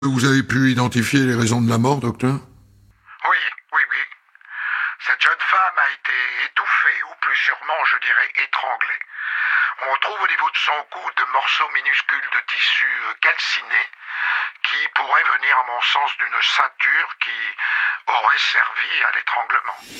Vous avez pu identifier les raisons de la mort, docteur? Oui, oui, oui. Cette jeune femme a été étouffée, ou plus sûrement, je dirais, étranglée. On trouve au niveau de son cou de morceaux minuscules de tissu calciné qui pourraient venir, à mon sens, d'une ceinture qui aurait servi à l'étranglement.